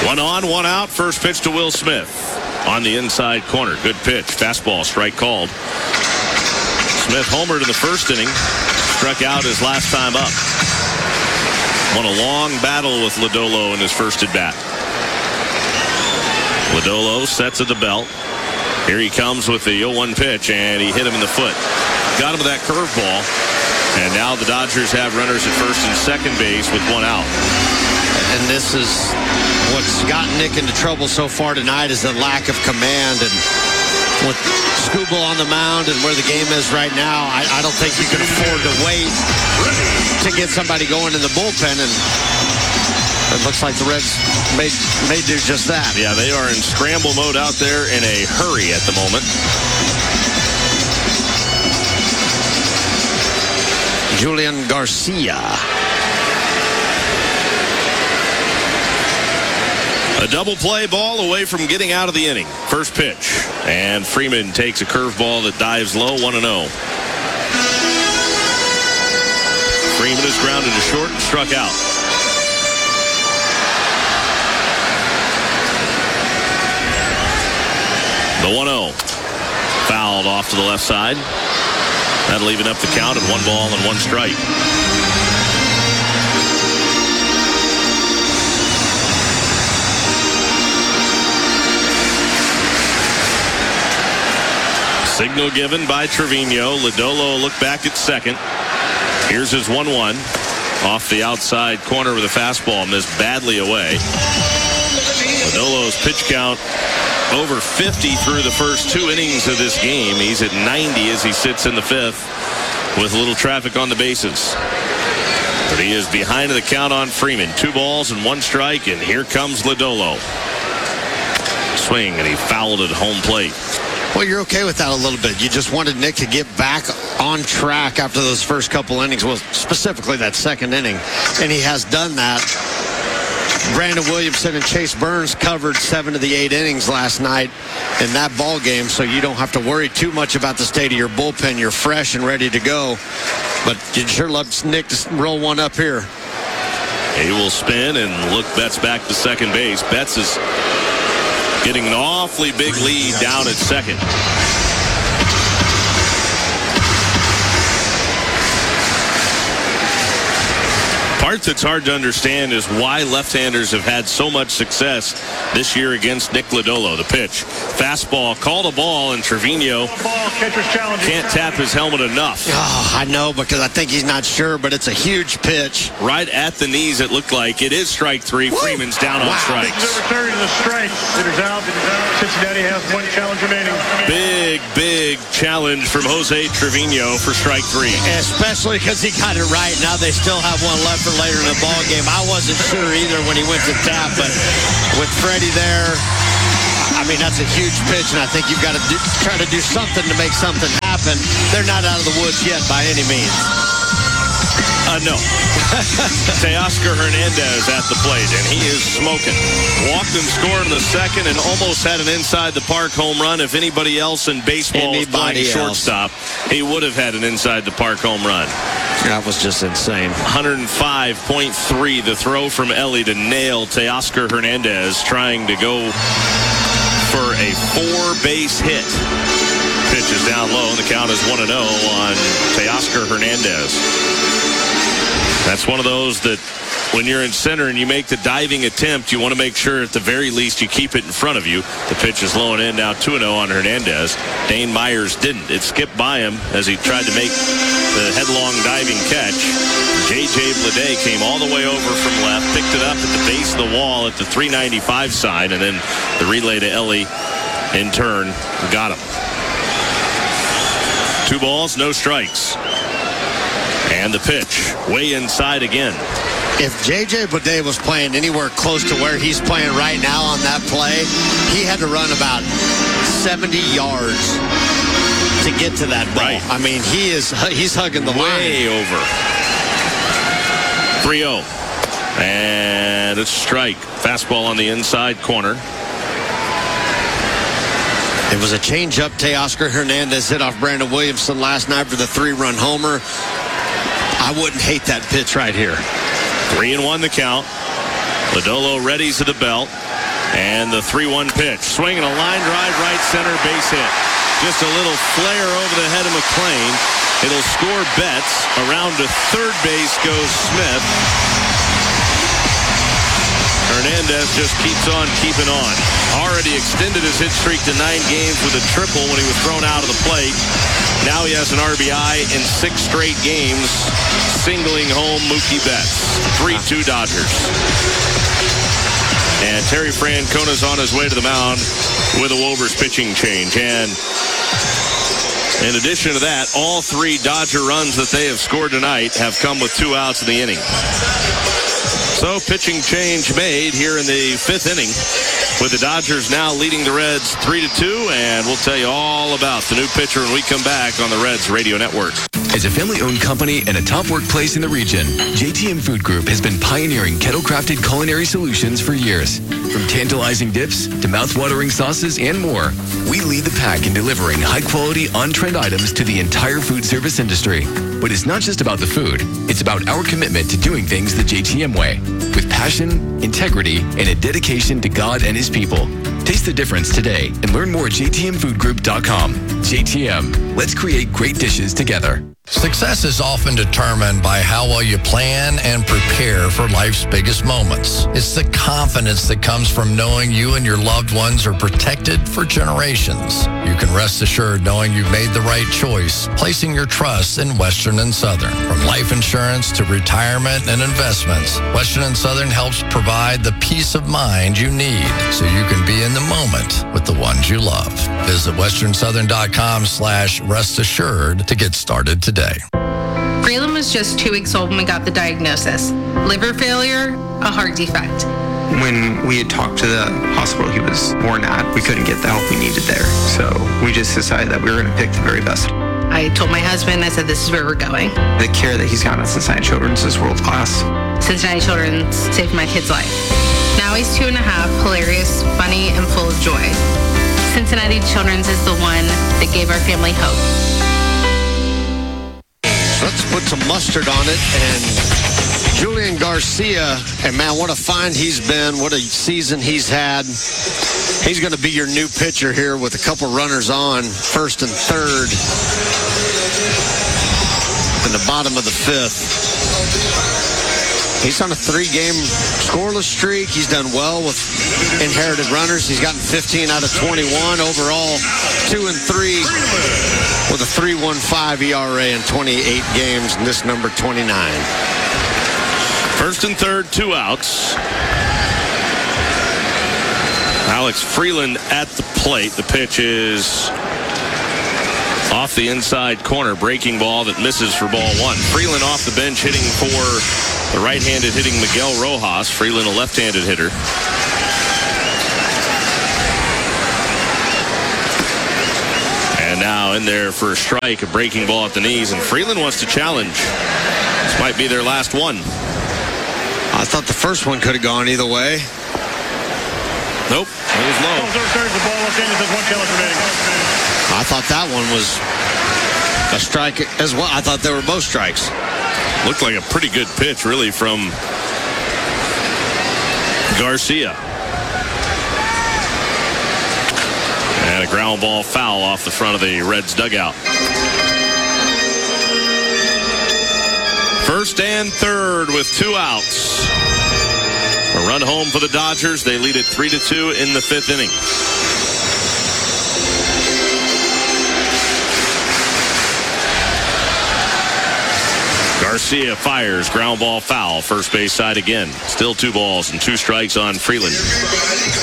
One on, one out. First pitch to Will Smith on the inside corner. Good pitch. Fastball, strike called. Smith homered in the first inning. Struck out his last time up. Won a long battle with Lodolo in his first at bat. Lodolo sets at the belt. Here he comes with the 0-1 pitch, and he hit him in the foot. Got him with that curveball. And now the Dodgers have runners at first and second base with one out. And this is what's gotten Nick into trouble so far tonight, is the lack of command. And with Skubal on the mound and where the game is right now, I don't think you can afford to wait to get somebody going in the bullpen. And it looks like the Reds may do just that. Yeah, they are in scramble mode out there in a hurry at the moment. Julian Garcia. A double play ball away from getting out of the inning. First pitch. And Freeman takes a curveball that dives low, 1-0. Freeman is grounded to short and struck out. The 1-0. Fouled off to the left side. That'll even up the count at 1 ball and 1 strike. Signal given by Trevino. Lodolo look back at second. Here's his 1-1. Off the outside corner with a fastball, missed badly away. Lodolo's pitch count over 50 through the first 2 innings of this game. He's at 90 as he sits in the 5th with a little traffic on the bases. But he is behind the count on Freeman. 2 balls and 1 strike, and here comes Lodolo. Swing, and he fouled at home plate. Well, you're okay with that a little bit. You just wanted Nick to get back on track after those first couple innings, well, specifically that second inning, and he has done that. Brandon Williamson and Chase Burns covered 7 of the 8 innings last night in that ball game, so you don't have to worry too much about the state of your bullpen. You're fresh and ready to go, but you'd sure love Nick to roll one up here. He will spin and look Betts back to second base. Betts is getting an awfully big lead down at second. Part that's hard to understand is why left-handers have had so much success this year against Nick Lodolo. The pitch. Fastball, called a ball, and Trevino can't tap his helmet enough. Oh, I know, because I think he's not sure, but it's a huge pitch. Right at the knees, it looked like. It is strike 3. Woo! Freeman's down on strikes. The return to the strike. Hitters out. Cincinnati has 1 challenge remaining. Big challenge from Jose Trevino for strike 3. Especially because he got it right. Now they still have one left for later in the ball game. I wasn't sure either when he went to tap, but with Freddie there, I mean, that's a huge pitch, and I think you've got to try to do something to make something happen. They're not out of the woods yet by any means. No. Teoscar Hernandez at the plate, and he is smoking. Walked and scored in the second and almost had an inside-the-park home run. If anybody else in baseball was playing shortstop, he would have had an inside-the-park home run. That was just insane. 105.3, the throw from Ellie to nail Teoscar Hernandez, trying to go for a 4-base hit. Pitch is down low, and the count is 1-0 on Teoscar Hernandez. That's one of those that when you're in center and you make the diving attempt, you want to make sure at the very least you keep it in front of you. The pitch is low and in, now 2-0 on Hernandez. Dane Myers didn't. It skipped by him as he tried to make the headlong diving catch. J.J. Bleday came all the way over from left, picked it up at the base of the wall at the 395 side, and then the relay to Ellie in turn got him. 2 balls, no strikes. And the pitch, way inside again. If J.J. Bleday was playing anywhere close to where he's playing right now on that play, he had to run about 70 yards to get to that ball. Right. I mean, he's hugging the line. Way over. 3-0. And it's a strike. Fastball on the inside corner. It was a changeup. Teoscar Hernandez hit off Brandon Williamson last night for the 3-run homer. I wouldn't hate that pitch right here. 3-1 the count. Lodolo readies to the belt. And the 3-1 pitch. Swinging a line drive, right center, base hit. Just a little flare over the head of McLean. It'll score Betts. Around to third base goes Smith. Hernandez just keeps on keeping on. Already extended his hit streak to 9 games with a triple when he was thrown out of the plate. Now he has an RBI in 6 straight games, singling home Mookie Betts. 3-2 Dodgers. And Terry Francona's on his way to the mound with a Wober's pitching change. And in addition to that, all 3 Dodger runs that they have scored tonight have come with 2 outs in the inning. So pitching change made here in the 5th inning, with the Dodgers now leading the Reds 3-2, and we'll tell you all about the new pitcher when we come back on the Reds Radio Network. As a family-owned company and a top workplace in the region, JTM Food Group has been pioneering kettle-crafted culinary solutions for years. From tantalizing dips to mouth-watering sauces and more, we lead the pack in delivering high-quality, on-trend items to the entire food service industry. But it's not just about the food. It's about our commitment to doing things the JTM way, with passion, integrity, and a dedication to God and His people. Taste the difference today and learn more at jtmfoodgroup.com. JTM, let's create great dishes together. Success is often determined by how well you plan and prepare for life's biggest moments. It's the confidence that comes from knowing you and your loved ones are protected for generations. You can rest assured knowing you've made the right choice, placing your trust in Western and Southern. From life insurance to retirement and investments, Western and Southern helps provide the peace of mind you need so you can be in the moment with the ones you love. Visit westernsouthern.com/rest assured to get started today. Freeland was just 2 weeks old when we got the diagnosis. Liver failure, a heart defect. When we had talked to the hospital he was born at, we couldn't get the help we needed there. So we just decided that we were going to pick the very best. I told my husband, I said, this is where we're going. The care that he's gotten at Cincinnati Children's is world class. Cincinnati Children's saved my kid's life. Now he's 2.5, hilarious, funny, and full of joy. Cincinnati Children's is the one that gave our family hope. Let's put some mustard on it. And Julian Garcia, and man, what a find he's been. What a season he's had. He's going to be your new pitcher here with a couple runners on, first and third in the bottom of the 5th. He's on a 3-game scoreless streak. He's done well with inherited runners. He's gotten 15 out of 21 overall, 2-3 with a 3.15 ERA in 28 games, and this number 29. First and third, 2 outs. Alex Freeland at the plate. The pitch is off the inside corner, breaking ball that misses for ball 1. Freeland off the bench hitting for the right-handed hitting Miguel Rojas. Freeland a left-handed hitter. And now in there for a strike, a breaking ball at the knees, and Freeland wants to challenge. This might be their last one. I thought the first one could have gone either way. Nope, it was low. I thought that one was a strike as well. I thought they were both strikes. Looked like a pretty good pitch, really, from Garcia. And a ground ball foul off the front of the Reds dugout. First and third with 2 outs. A run home for the Dodgers. They lead it 3-2 in the 5th inning. Garcia fires, ground ball foul, first base side again. Still 2 balls and 2 strikes on Freeland.